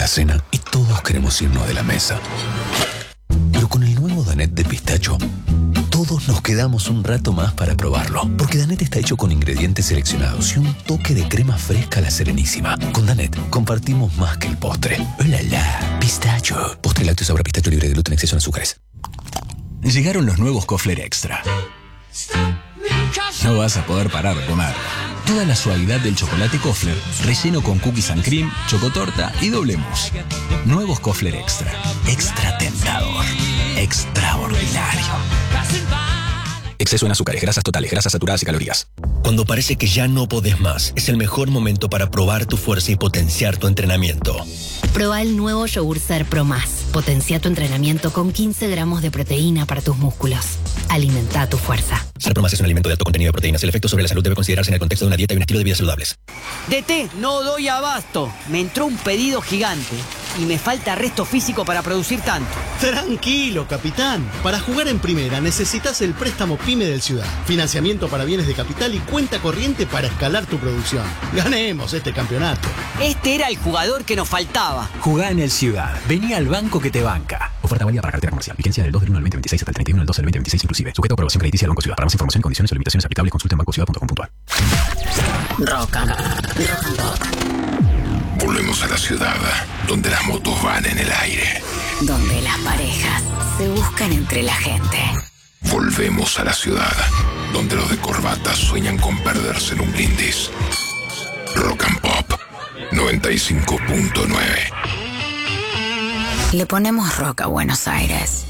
la cena y todos queremos irnos de la mesa. Pero con el nuevo Danette de pistacho, todos nos quedamos un rato más para probarlo. Porque Danette está hecho con ingredientes seleccionados y un toque de crema fresca a la Serenísima. Con Danette compartimos más que el postre. ¡Oh, la, la! Pistacho. Postre lácteo sabor a pistacho libre de gluten, exceso en azúcares. Llegaron los nuevos Kofler Extra. No vas a poder parar de comer. Toda la suavidad del chocolate Kofler, relleno con cookies and cream, chocotorta y doble mousse. Nuevos Kofler Extra. Extra tentador. Extraordinario. Exceso en azúcares, grasas totales, grasas saturadas y calorías. Cuando parece que ya no podés más, es el mejor momento para probar tu fuerza y potenciar tu entrenamiento. Proba el nuevo Yogur Ser Pro Más. Potencia tu entrenamiento con 15 gramos de proteína para tus músculos. Alimenta tu fuerza. Ser Pro Más es un alimento de alto contenido de proteínas. El efecto sobre la salud debe considerarse en el contexto de una dieta y un estilo de vida saludables. DT, no doy abasto. Me entró un pedido gigante y me falta resto físico para producir tanto. Tranquilo, capitán. Para jugar en primera necesitas el préstamo PYME del Ciudad. Financiamiento para bienes de capital y cuenta corriente para escalar tu producción. Ganemos este campeonato. Este era el jugador que nos faltaba. Jugá en el Ciudad. Vení al banco que te banca. Oferta válida para cartera comercial. Vigencia del 2 del 1 al 2026 hasta el 31 del 12 del 2026 inclusive. Sujeto a aprobación crediticia del Banco Ciudad. Para más información, condiciones o limitaciones aplicables, consulta en bancociudad.com.ar. Rock and Pop. Volvemos a la ciudad, donde las motos van en el aire. Donde las parejas se buscan entre la gente. Volvemos a la ciudad, donde los de corbata sueñan con perderse en un brindis. Rock and Pop 95.9. Le ponemos rock a Buenos Aires.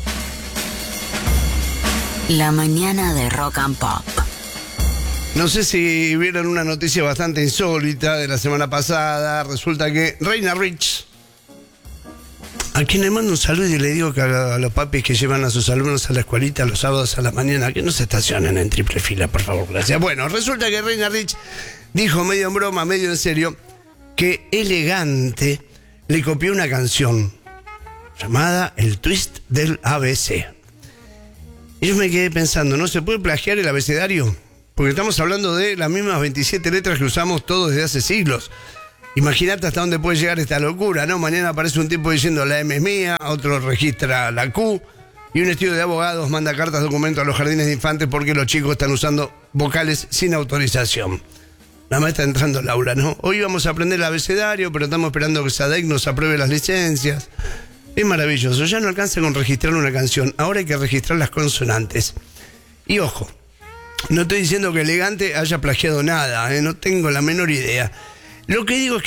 La mañana de Rock and Pop. No sé si vieron una noticia bastante insólita de la semana pasada. Resulta que Reina Rich, a quien le mando un saludo y le digo que a los papis que llevan a sus alumnos a la escuelita los sábados a la mañana, que no se estacionen en triple fila, por favor, gracias. Bueno, resulta que Reina Rich dijo medio en broma, medio en serio, que Elegante le copió una canción llamada El Twist del ABC. Y yo me quedé pensando, ¿no se puede plagiar el abecedario? Porque estamos hablando de las mismas 27 letras que usamos todos desde hace siglos. Imagínate hasta dónde puede llegar esta locura, ¿no? Mañana aparece un tipo diciendo la M es mía, otro registra la Q, y un estudio de abogados manda cartas documentos a los jardines de infantes porque los chicos están usando vocales sin autorización. La maestra entrando al aula, ¿no? Hoy vamos a aprender el abecedario, pero estamos esperando que SADEC nos apruebe las licencias. Es maravilloso, ya no alcanza con registrar una canción, ahora hay que registrar las consonantes. Y ojo, no estoy diciendo que Elegante haya plagiado nada, no tengo la menor idea. Lo que digo es que